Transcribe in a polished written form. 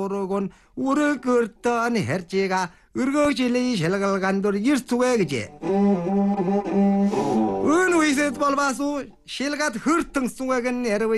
ургон 우르그르던 her지가 өргөжлий шалгалгандур ирцүгэ гэж. Өн үеэд болбасуу шилгад хөртөн сүгэн ярив